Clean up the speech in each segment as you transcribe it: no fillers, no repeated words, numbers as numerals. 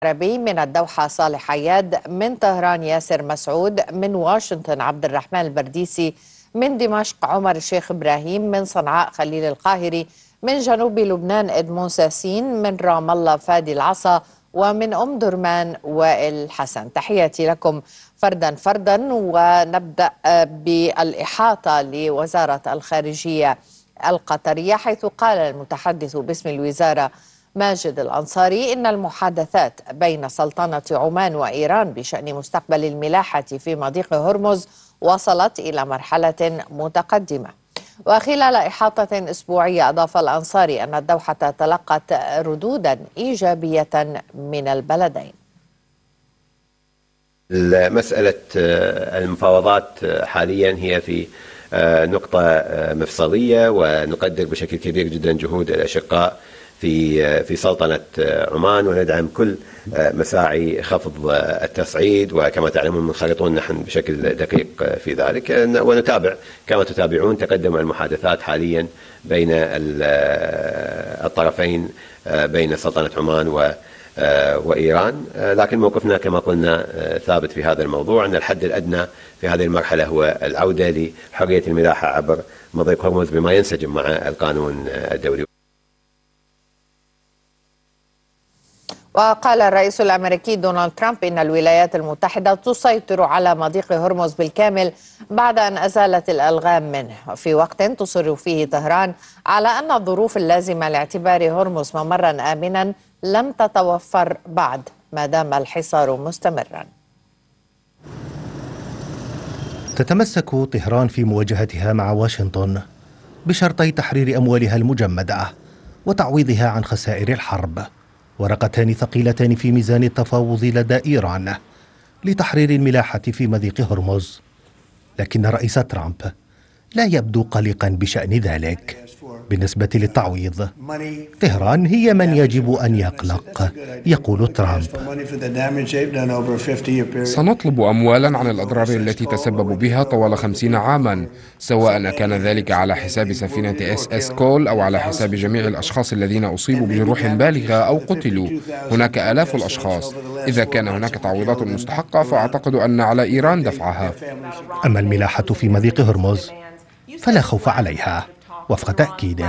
العربي. من الدوحة صالح عياد، من طهران ياسر مسعود، من واشنطن عبد الرحمن البرديسي، من دمشق عمر الشيخ إبراهيم، من صنعاء خليل القاهري، من جنوب لبنان إدمون ساسين، من رام الله فادي العصا، ومن أم درمان وائل حسن. تحياتي لكم فردا فردا. ونبدأ بالإحاطة لوزارة الخارجية القطرية، حيث قال المتحدث باسم الوزارة ماجد الأنصاري إن المحادثات بين سلطنة عمان وإيران بشأن مستقبل الملاحة في مضيق هرمز وصلت إلى مرحلة متقدمة. وخلال إحاطة أسبوعية أضاف الأنصاري أن الدوحة تلقت ردودا إيجابية من البلدين. مسألة المفاوضات حاليا هي في نقطة مفصلية، ونقدر بشكل كبير جدا جهود الأشقاء في سلطنة عمان، وندعم كل مساعي خفض التصعيد، وكما تعلمون منخرطون نحن بشكل دقيق في ذلك، ونتابع كما تتابعون تقدم المحادثات حاليا بين الطرفين، بين سلطنة عمان وإيران. لكن موقفنا كما قلنا ثابت في هذا الموضوع، أن الحد الأدنى في هذه المرحلة هو العودة لحرية الملاحة عبر مضيق هرمز بما ينسجم مع القانون الدولي. وقال الرئيس الأمريكي دونالد ترامب إن الولايات المتحدة تسيطر على مضيق هرمز بالكامل بعد أن أزالت الألغام منه، في وقت تصر فيه طهران على أن الظروف اللازمة لاعتبار هرمز ممرا آمنا لم تتوفر بعد ما دام الحصار مستمرا. تتمسك طهران في مواجهتها مع واشنطن بشرطي تحرير أموالها المجمدة وتعويضها عن خسائر الحرب، ورقتان ثقيلتان في ميزان التفاوض لدى إيران لتحرير الملاحة في مضيق هرمز. لكن رئيس ترامب لا يبدو قلقا بشأن ذلك. بالنسبة للتعويض، طهران هي من يجب أن يقلق. يقول ترامب: سنطلب أموالا عن الأضرار التي تسببوا بها طوال 50 عاما، سواء كان ذلك على حساب سفينة SS كول أو على حساب جميع الأشخاص الذين أصيبوا بجروح بالغة أو قتلوا. هناك آلاف الأشخاص. إذا كان هناك تعويضات مستحقة فأعتقد أن على إيران دفعها. أما الملاحة في مضيق هرمز فلا خوف عليها وفق تأكيده.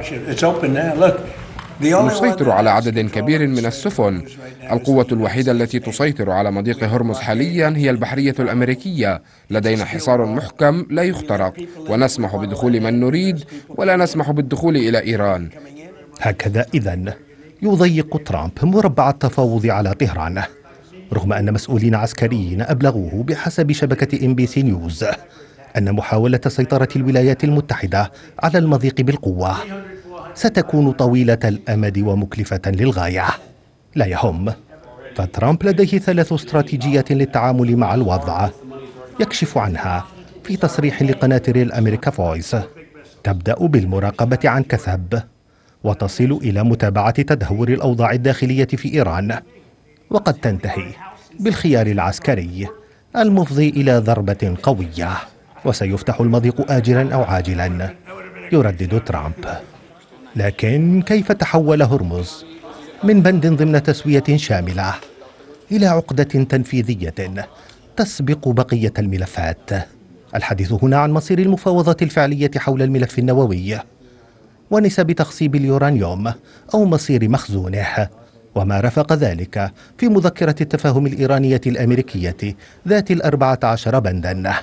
نسيطر على عدد كبير من السفن. القوة الوحيدة التي تسيطر على مضيق هرمز حاليا هي البحرية الأمريكية. لدينا حصار محكم لا يخترق، ونسمح بدخول من نريد ولا نسمح بالدخول إلى إيران. هكذا إذن يضيق ترامب مربع التفاوض على طهران، رغم أن مسؤولين عسكريين أبلغوه بحسب شبكة MBC نيوز أن محاولة سيطرة الولايات المتحدة على المضيق بالقوة ستكون طويلة الأمد ومكلفة للغاية. لا يهم، فترامب لديه 3 استراتيجيات للتعامل مع الوضع يكشف عنها في تصريح لقناة ريل أمريكا فويس. تبدأ بالمراقبة عن كثب، وتصل إلى متابعة تدهور الأوضاع الداخلية في إيران، وقد تنتهي بالخيار العسكري المفضي إلى ضربة قوية. وسيفتح المضيق آجلا أو عاجلا، يردد ترامب. لكن كيف تحول هرمز من بند ضمن تسوية شاملة إلى عقدة تنفيذية تسبق بقية الملفات؟ الحديث هنا عن مصير المفاوضات الفعلية حول الملف النووي ونسب تخصيب اليورانيوم أو مصير مخزونه، وما رافق ذلك في مذكرة التفاهم الإيرانية الأمريكية ذات 14 بندا.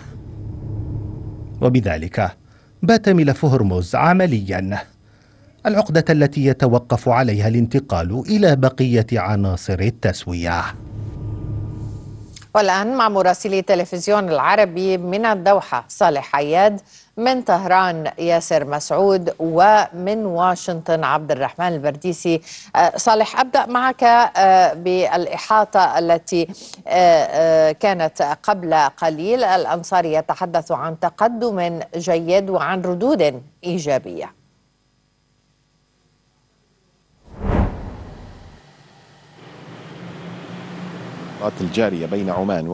وبذلك بات ملف هرمز عمليا العقدة التي يتوقف عليها الانتقال إلى بقية عناصر التسوية. والآن مع مراسلي تلفزيون العربي من الدوحة صالح عياد، من طهران ياسر مسعود، ومن واشنطن عبد الرحمن البرديسي. صالح، أبدأ معك بالإحاطة التي كانت قبل قليل. الأنصاري يتحدث عن تقدم جيد وعن ردود إيجابية. الجارية بين عمان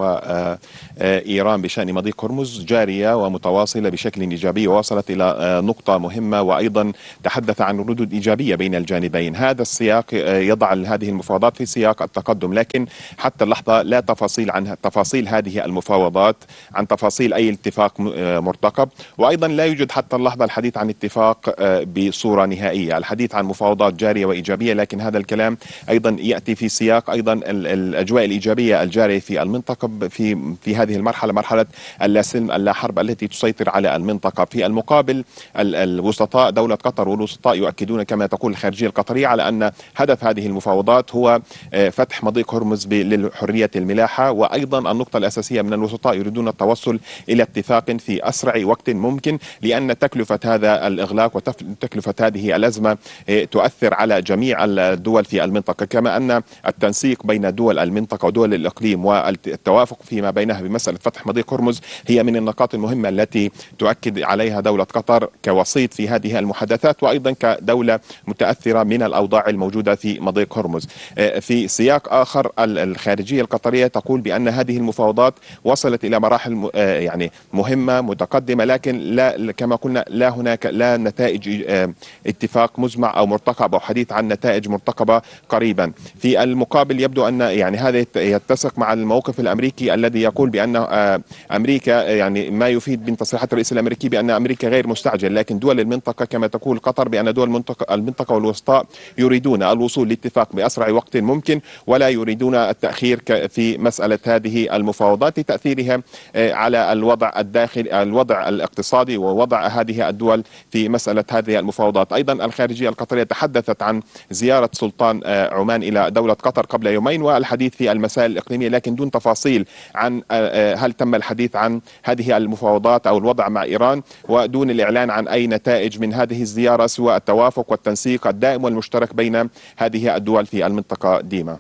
وإيران بشأن مضيق هرمز جارية ومتواصلة بشكل إيجابي، ووصلت إلى نقطة مهمة، وأيضا تحدث عن ردود إيجابية بين الجانبين. هذا السياق يضع هذه المفاوضات في سياق التقدم، لكن حتى اللحظة لا تفاصيل عن تفاصيل هذه المفاوضات، عن تفاصيل أي اتفاق مرتقب، وأيضا لا يوجد حتى اللحظة الحديث عن اتفاق بصورة نهائية. الحديث عن مفاوضات جارية وإيجابية، لكن هذا الكلام أيضا يأتي في سياق أيضا الأجواء الإيجابية الجارية في المنطقة في هذه المرحلة، مرحلة اللا سلم اللا حرب التي تسيطر على المنطقة. في المقابل الوسطاء دولة قطر والوسطاء يؤكدون كما تقول الخارجية القطرية على أن هدف هذه المفاوضات هو فتح مضيق هرمز لحرية الملاحة، وأيضا النقطة الأساسية من الوسطاء يريدون التوصل إلى اتفاق في أسرع وقت ممكن، لأن تكلفة هذا الإغلاق وتكلفة هذه الأزمة تؤثر على جميع الدول في المنطقة، كما أن التنسيق بين دول المنطقة ودول الإقليم والتوافق فيما بينها بمسألة فتح مضيق هرمز هي من النقاط المهمة التي تؤكد عليها دولة قطر كوسيط في هذه المحادثات، وأيضا كدولة متأثرة من الأوضاع الموجودة في مضيق هرمز. في سياق آخر الخارجية القطرية تقول بأن هذه المفاوضات وصلت إلى مراحل يعني مهمة متقدمة، لكن لا كما قلنا لا هناك لا نتائج اتفاق مجمع أو مرتقب أو حديث عن نتائج مرتقبة قريبا. في المقابل يبدو أن يعني هذا يتسق مع الموقف الأمريكي الذي يقول بأن أمريكا يعني ما يفيد من تصريحات الرئيس الأمريكي بأن أمريكا غير مستعجل، لكن دول المنطقة كما تقول قطر بأن دول المنطقة والوسطاء يريدون الوصول لاتفاق بأسرع وقت ممكن، ولا يريدون التأخير في مسألة هذه المفاوضات لتأثيرها على الوضع الداخلي الوضع الاقتصادي ووضع هذه الدول في مسألة هذه المفاوضات. أيضا الخارجية القطرية تحدثت عن زيارة سلطان عمان إلى دولة قطر قبل يومين والحديث في المسائل الإقليمية، لكن دون تفاصيل عن هل تم الحديث عن هذه المفاوضات أو الوضع مع إيران، ودون الإعلان عن أي نتائج من هذه الزيارة سوى التوافق والتنسيق الدائم والمشترك بين هذه الدول في المنطقة. ديما،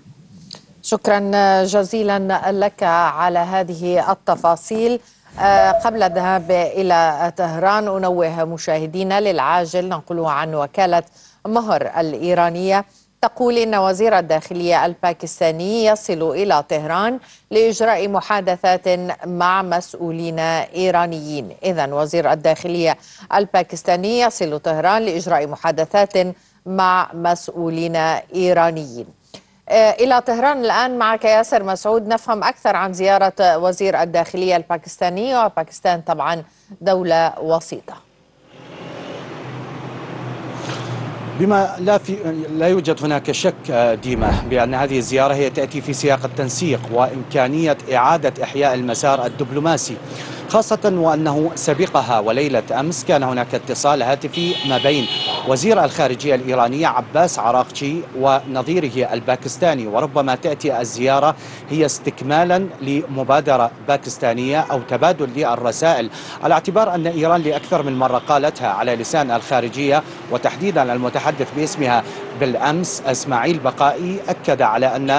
شكرا جزيلا لك على هذه التفاصيل. قبل الذهاب إلى طهران أنوه مشاهدينا للعاجل ننقله عن وكالة مهر الإيرانية تقول إن وزير الداخلية الباكستاني يصل إلى طهران لإجراء محادثات مع مسؤولين إيرانيين. إذن وزير الداخلية الباكستاني يصل طهران لإجراء محادثات مع مسؤولين إيرانيين. إلى طهران الآن معك ياسر مسعود، نفهم أكثر عن زيارة وزير الداخلية الباكستاني، وباكستان طبعا دولة وسيطة. بما لا يوجد هناك شك ديما بأن هذه الزيارة هي تأتي في سياق التنسيق وإمكانية إعادة إحياء المسار الدبلوماسي، خاصة وأنه سبقها وليلة أمس كان هناك اتصال هاتفي ما بين وزير الخارجية الإيرانية عباس عراقچي ونظيره الباكستاني، وربما تأتي الزيارة هي استكمالا لمبادرة باكستانية أو تبادل للرسائل، على اعتبار أن إيران لأكثر من مرة قالتها على لسان الخارجية، وتحديدا المتحدث باسمها بالأمس إسماعيل بقائي أكد على أن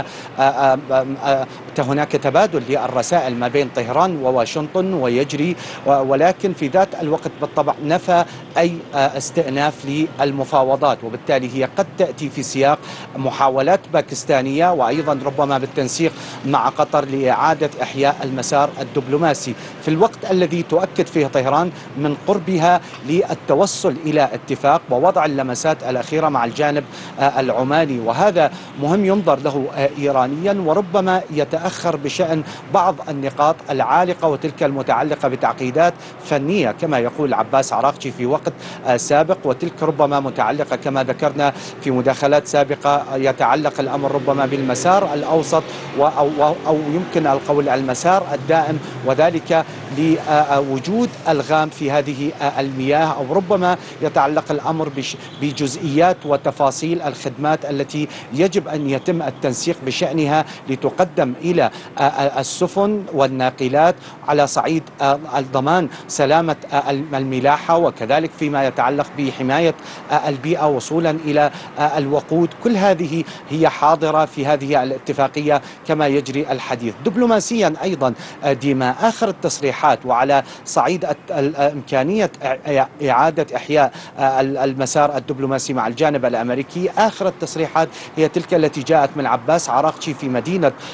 هناك تبادل للرسائل ما بين طهران وواشنطن ويجري، ولكن في ذات الوقت بالطبع نفى أي استئناف للمفاوضات، وبالتالي هي قد تأتي في سياق محاولات باكستانية وأيضا ربما بالتنسيق مع قطر لإعادة إحياء المسار الدبلوماسي في الوقت الذي تؤكد فيه طهران من قربها للتوصل إلى اتفاق ووضع اللمسات الأخيرة مع الجانب العماني، وهذا مهم ينظر له إيرانيا، وربما يتأخر بشأن بعض النقاط العالقة وتلك المتعلقة بتعقيدات فنية كما يقول عباس عراقچي في وقت سابق، وتلك ربما متعلقة كما ذكرنا في مداخلات سابقة يتعلق الأمر ربما بالمسار الأوسط أو يمكن القول المسار الدائم، وذلك لوجود ألغام في هذه المياه، أو ربما يتعلق الأمر بجزئيات وتفاصيل الخدمات التي يجب أن يتم التنسيق بشأنها لتقدم إلى السفن والناقلات على صعيد الضمان سلامة الملاحة، وكذلك فيما يتعلق بحماية البيئة وصولا إلى الوقود. كل هذه هي حاضرة في هذه الاتفاقية كما يجري الحديث. دبلوماسيا أيضا ديما آخر التصريحات وعلى صعيد إمكانية إعادة إحياء المسار الدبلوماسي مع الجانب الأمريكي، آخر التصريحات هي تلك التي جاءت من عباس عراقچي في مدينة قم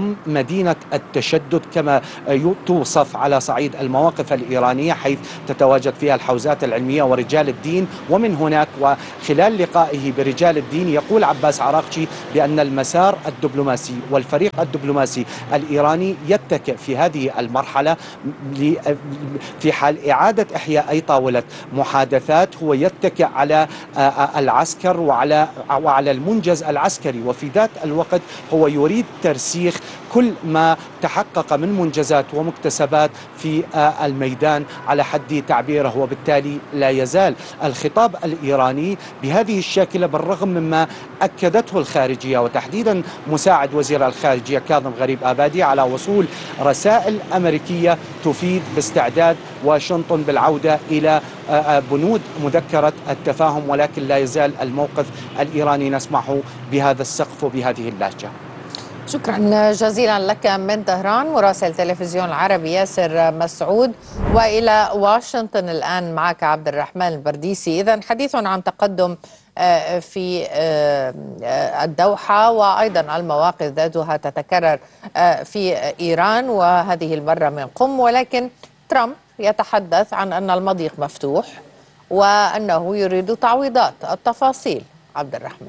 تضم مدينة التشدد كما توصف على صعيد المواقف الإيرانية، حيث تتواجد فيها الحوزات العلمية ورجال الدين. ومن هناك وخلال لقائه برجال الدين يقول عباس عراقجي بأن المسار الدبلوماسي والفريق الدبلوماسي الإيراني يتكئ في هذه المرحلة في حال إعادة إحياء أي طاولة محادثات، هو يتكئ على العسكر وعلى المنجز العسكري، وفي ذات الوقت هو يريد ترسيخ كل ما تحقق من منجزات ومكتسبات في الميدان على حد تعبيره. وبالتالي لا يزال الخطاب الإيراني بهذه الشاكلة، بالرغم مما أكدته الخارجية وتحديدا مساعد وزير الخارجية كاظم غريب آبادي على وصول رسائل أمريكية تفيد باستعداد واشنطن بالعودة إلى بنود مذكرة التفاهم، ولكن لا يزال الموقف الإيراني نسمعه بهذا السقف وبهذه اللهجة. شكرا جزيلا لك من طهران مراسل تلفزيون العربي ياسر مسعود. وإلى واشنطن الآن معك عبد الرحمن البرديسي. إذن حديث عن تقدم في الدوحة، وأيضا المواقف ذاتها تتكرر في إيران، وهذه المرة من قم، ولكن ترامب يتحدث عن أن المضيق مفتوح وأنه يريد تعويضات. التفاصيل عبد الرحمن.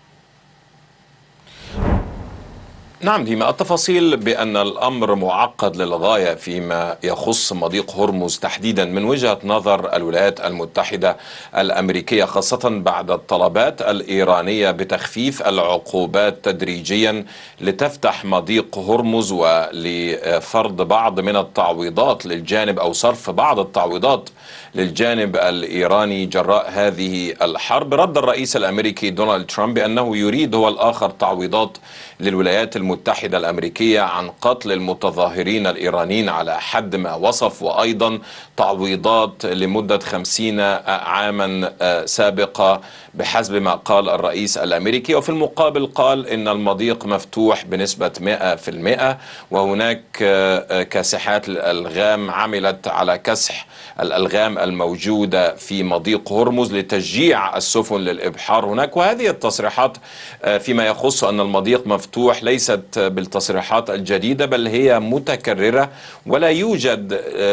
نعم ديما، التفاصيل بأن الأمر معقد للغاية فيما يخص مضيق هرمز تحديدا من وجهة نظر الولايات المتحدة الأمريكية، خاصة بعد الطلبات الإيرانية بتخفيف العقوبات تدريجيا لتفتح مضيق هرمز ولفرض بعض من التعويضات للجانب أو صرف بعض التعويضات للجانب الإيراني جراء هذه الحرب. رد الرئيس الأمريكي دونالد ترامب بأنه يريد هو الآخر تعويضات للولايات المتحدة الأمريكية عن قتل المتظاهرين الإيرانيين على حد ما وصف، وأيضا تعويضات لمدة 50 عاما سابقة بحسب ما قال الرئيس الأمريكي. وفي المقابل قال إن المضيق مفتوح بنسبة 100%، وهناك كاسحات الألغام عملت على كسح الألغام الموجودة في مضيق هرمز لتشجيع السفن للإبحار هناك. وهذه التصريحات فيما يخص أن المضيق مفتوح ليست بالتصريحات الجديدة، بل هي متكررة، ولا يوجد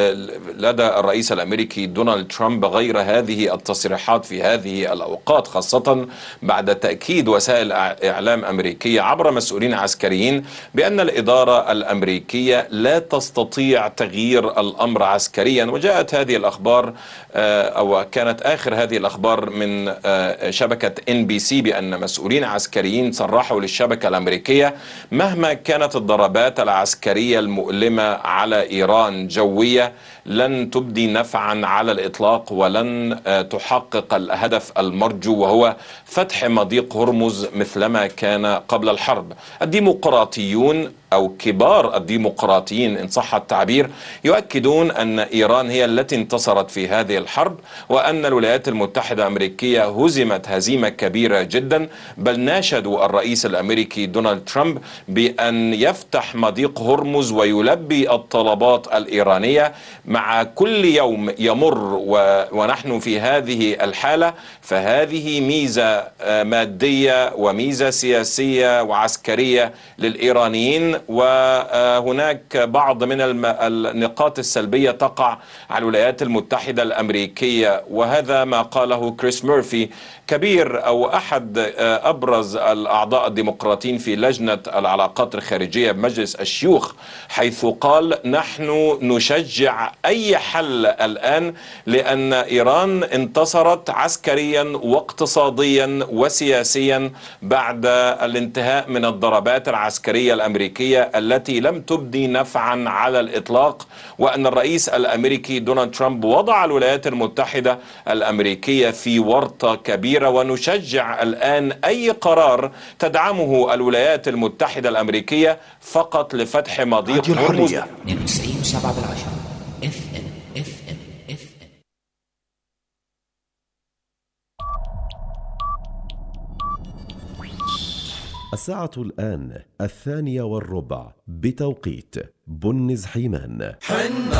لدى الرئيس الأمريكي دونالد ترامب غير هذه التصريحات في هذه الأوقات، خاصة بعد تأكيد وسائل إعلام أمريكية عبر مسؤولين عسكريين بأن الإدارة الأمريكية لا تستطيع تغيير الأمر عسكريا. وجاءت هذه الأخبار أو كانت آخر هذه الأخبار من شبكة NBC بأن مسؤولين عسكريين صرحوا للشبكة الأمريكية مهما كانت الضربات العسكرية المؤلمة على إيران جوية لن تبدي نفعا على الإطلاق ولن تحقق الهدف المرجو، وهو فتح مضيق هرمز مثلما كان قبل الحرب. الديمقراطيون أو كبار الديمقراطيين إن صح التعبير يؤكدون أن إيران هي التي انتصرت في هذه الحرب، وأن الولايات المتحدة الأمريكية هزمت هزيمة كبيرة جدا، بل ناشدوا الرئيس الأمريكي دونالد ترامب بأن يفتح مضيق هرمز ويلبي الطلبات الإيرانية. مع كل يوم يمر ونحن في هذه الحالة فهذه ميزة مادية وميزة سياسية وعسكرية للإيرانيين، وهناك بعض من النقاط السلبية تقع على الولايات المتحدة الأمريكية. وهذا ما قاله كريس ميرفي كبير أو أحد أبرز الأعضاء الديمقراطيين في لجنة العلاقات الخارجية بمجلس الشيوخ، حيث قال نحن نشجع أي حل الآن لأن إيران انتصرت عسكريا واقتصاديا وسياسيا بعد الانتهاء من الضربات العسكرية الأمريكية التي لم تبدي نفعا على الإطلاق، وأن الرئيس الأمريكي دونالد ترامب وضع الولايات المتحدة الأمريكية في ورطة كبيرة، ونشجع الآن أي قرار تدعمه الولايات المتحدة الأمريكية فقط لفتح مضيق هرمز. 92.7 FM. الساعة الآن 2:15 بتوقيت بنز حيمان.